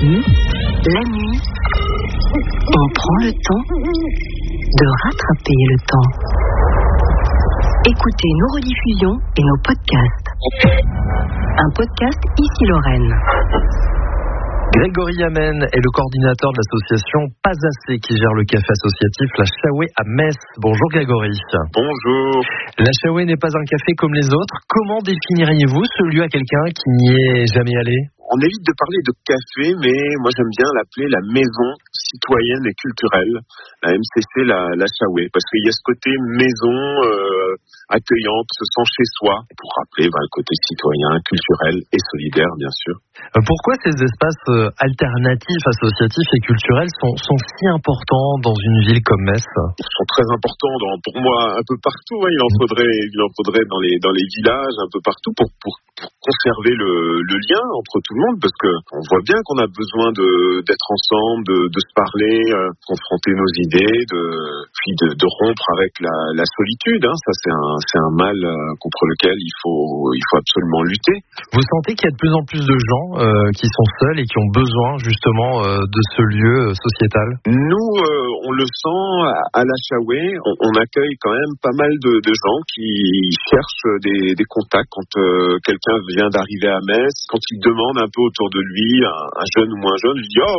Ici, la nuit, on prend le temps de rattraper le temps. Écoutez nos rediffusions et nos podcasts. Un podcast Ici Lorraine. Grégory Amen est le coordinateur de l'association Pas Assez qui gère le café associatif La Chaoué à Metz. Bonjour Grégory. Bonjour. La Chaoué n'est pas un café comme les autres. Comment définiriez-vous ce lieu à quelqu'un qui n'y est jamais allé ? On évite de parler de café, mais moi j'aime bien l'appeler la maison citoyenne et culturelle, la MCC, la Chaoué, parce qu'il y a ce côté maison accueillante, se sent chez soi, pour rappeler le côté citoyen, culturel et solidaire, bien sûr. Pourquoi ces espaces alternatifs, associatifs et culturels sont si importants dans une ville comme Metz ? Ils sont très importants pour moi un peu partout. Il en faudrait dans les villages, un peu partout, pour conserver le lien entre tout le monde, parce que on voit bien qu'on a besoin d'être ensemble, de se parler, confronter nos idées, de rompre avec la solitude. Ça c'est un mal contre lequel il faut absolument lutter. Vous sentez qu'il y a de plus en plus de gens qui sont seuls et qui ont besoin justement de ce lieu sociétal ? Nous, on le sent à la Chaoué, on accueille quand même pas mal de gens qui cherchent des contacts quand quelqu'un vient d'arriver à Metz, quand il demande un peu autour de lui, un jeune ou moins jeune,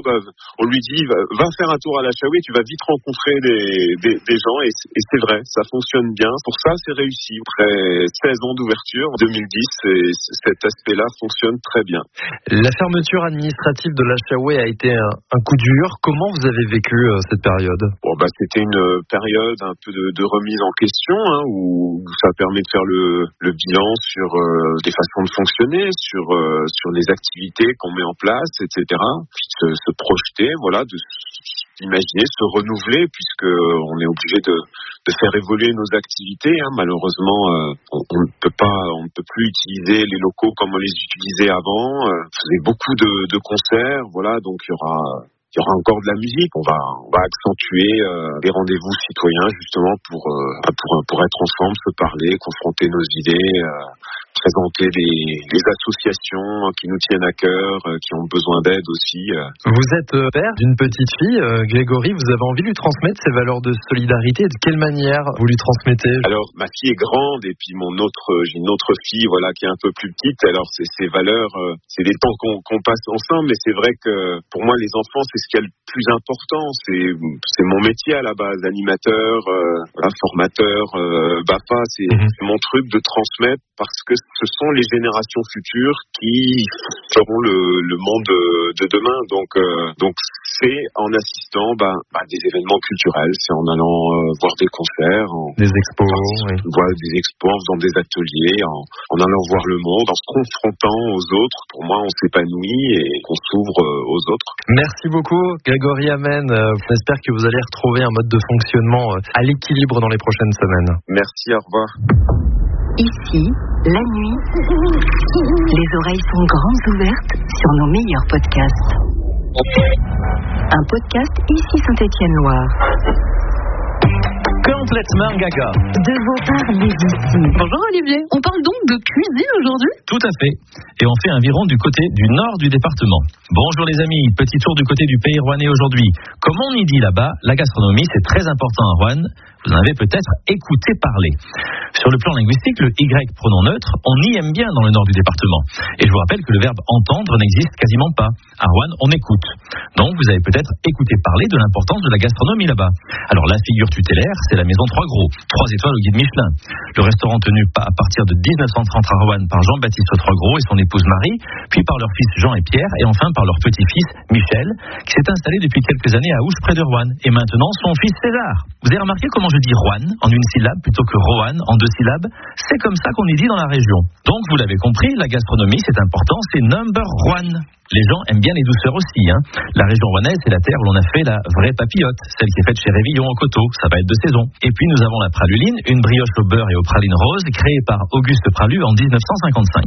on lui dit va faire un tour à la Chaoué, tu vas vite rencontrer des gens, et c'est vrai, ça fonctionne bien. Pour ça, c'est réussi. Après 16 ans d'ouverture, en 2010, cet aspect-là fonctionne très bien. La fermeture administrative de la Chaoué a été un coup dur. Comment vous avez vécu cette période ? C'était une période un peu de remise en question, où ça permet de faire le bilan sur des façons de fonctionner, sur les activités qu'on met en place, etc. Puis se projeter, d'imaginer, se renouveler, puisque on est obligé de faire évoluer nos activités. Malheureusement, on ne peut plus utiliser les locaux comme on les utilisait avant. On faisait beaucoup de concerts, donc il y aura encore de la musique. On va accentuer les rendez-vous citoyens, justement pour être ensemble, se parler, confronter nos idées, présenter les associations qui nous tiennent à cœur, qui ont besoin d'aide aussi. Vous êtes père d'une petite fille, Grégory, vous avez envie de lui transmettre ces valeurs de solidarité. De quelle manière vous lui transmettez ? Alors, ma fille est grande, et puis j'ai une autre fille, qui est un peu plus petite. Alors, ces valeurs, c'est des temps qu'on passe ensemble, mais c'est vrai que pour moi, les enfants, c'est ce qui est le plus important. C'est mon métier à la base, animateur, formateur, BAFA, c'est mon truc de transmettre, parce que ce sont les générations futures qui feront le monde de demain. Donc c'est en assistant des événements culturels, c'est en allant voir des concerts, des expos, des expos, en faisant des ateliers, en allant voir le monde, en se confrontant aux autres. Pour moi, on s'épanouit et qu'on s'ouvre aux autres. Merci beaucoup, Grégory Amen. J'espère que vous allez retrouver un mode de fonctionnement à l'équilibre dans les prochaines semaines. Merci, au revoir. Ici, la nuit, les oreilles sont grandes ouvertes sur nos meilleurs podcasts. Un podcast Ici Saint-Étienne-Loire. Complètement gaga. De vos parlez ici. Bonjour Olivier, on parle donc de cuisine aujourd'hui ? Tout à fait. Et on fait un viron du côté du nord du département. Bonjour les amis, petit tour du côté du pays rouennais aujourd'hui. Comme on y dit là-bas, la gastronomie c'est très important à Rouen. Vous en avez peut-être écouté parler. Sur le plan linguistique, le Y pronom neutre, on y aime bien dans le nord du département. Et je vous rappelle que le verbe entendre n'existe quasiment pas. À Rouen, on écoute. Donc vous avez peut-être écouté parler de l'importance de la gastronomie là-bas. Alors la figure tutélaire, c'est la maison Trois Gros, 3 étoiles au guide Michelin. Le restaurant tenu à partir de 1930 à Rouen par Jean-Baptiste Trois Gros et son épouse Marie, puis par leurs fils Jean et Pierre, et enfin par leur petit-fils Michel, qui s'est installé depuis quelques années à Ouche près de Rouen, et maintenant son fils César. Vous avez remarqué comment je dis Rouen en une syllabe plutôt que Roanne en 2 syllabes? C'est comme ça qu'on y dit dans la région. Donc vous l'avez compris, la gastronomie c'est important, c'est number one. Les gens aiment bien les douceurs aussi. La région rouennaise, c'est la terre où l'on a fait la vraie papillote, celle qui est faite chez Révillon au coteau. Ça va être de saison. Et puis nous avons la praluline, une brioche au beurre et aux pralines roses, créée par Auguste Pralu en 1955.